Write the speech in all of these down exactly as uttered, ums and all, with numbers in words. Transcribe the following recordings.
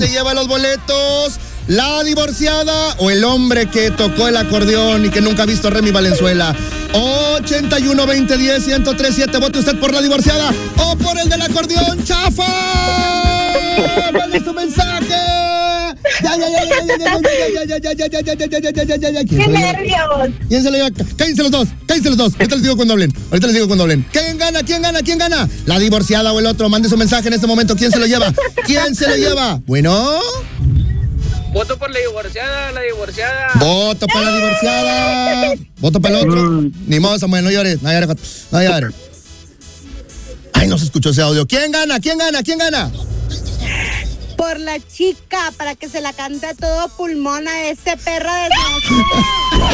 Se lleva los boletos, la divorciada o el hombre que tocó el acordeón y que nunca ha visto a Remy Valenzuela. ochenta y uno, veinte, diez, ciento tres, siete. Vote usted por la divorciada o por el del acordeón. ¡Chafa! ¡Mande su mensaje! ¡Ya, ya, ya, ya, ya, ya, ya, ya, ya, ya, ya, ya, ya, ya, ya, ya, ya, ya! ¡Qué nervios! ¿Quién se lo lleva? Cállense los dos, cállense los dos. Ahorita les digo cuando hablen. Ahorita les digo cuando hablen. ¿Quién gana? ¿Quién gana? ¿Quién gana? ¿La divorciada o el otro? Mande su mensaje en este momento. ¿Quién se lo lleva? ¿Quién se lo lleva? Bueno. Voto por la divorciada, la divorciada. Voto para la divorciada. Voto para el otro. Mm. Ni modo, Samuel, no llores. No llores. No llores. Ay, no se escuchó ese audio. ¿Quién gana? ¿Quién gana? ¿Quién gana? Por la chica, para que se la cante a todo pulmón a este perro desgraciado.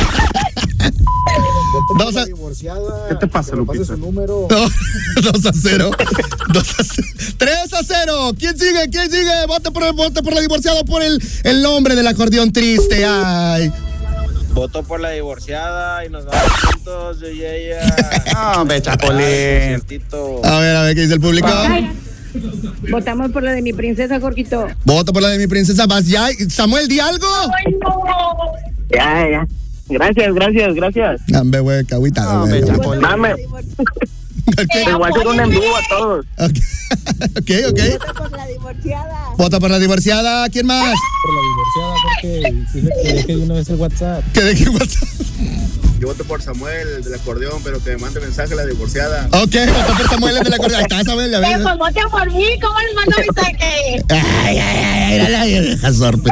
Dos a... ¿Qué te pasa, Lupita? Su número. No, dos a cero. Dos a cero. Tres a cero. ¿Quién sigue? ¿Quién sigue? Vote por el voto por la divorciada o por el, el nombre del acordeón triste. Ay. Voto por la divorciada y nos vamos juntos, yo y ella. No, hombre, Chapolín. A ver, a ver, ¿qué dice el público? Votamos por la de mi princesa, Jorgito. Voto por la de mi princesa. ¿Vas ya? Samuel, di algo. Ay, no. Ya, ya. Gracias, gracias, gracias. Dame, güey, cagüita. No, hombre, Chapolín. Dame. Okay. Te voy a hacer un en vivo a todos. Ok, ok. okay. Vota por la divorciada. Vota por la divorciada. ¿Quién más? Por la divorciada, porque dile que deje de una vez el WhatsApp. Que deje WhatsApp. Yo voto por Samuel, el del acordeón, pero que me mande mensaje a la divorciada. Ok, voto por Samuel, el del acordeón. Ahí está, Samuel, ya ves. Pues vote por mí, ¿cómo les mando mensaje? Ay, ay, ay, ay, la vieja sorpe.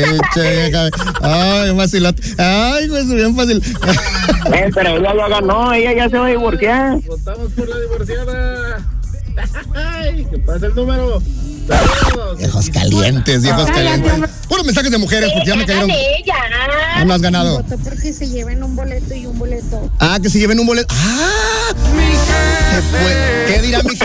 Ay, facilot. Ay, pues bien fácil. Eh, pero ella ya ganó, ella ya se va a divorciar. Votamos por la divorciada. Ay, ¿qué pasa el número? Viejos calientes, viejos calientes. Puros mensajes de mujeres, porque ya me cayeron. Ya no has ganado. Voto porque se lleven un boleto y un boleto. Ah, que se lleven un boleto. Ah, ¿qué dirá mi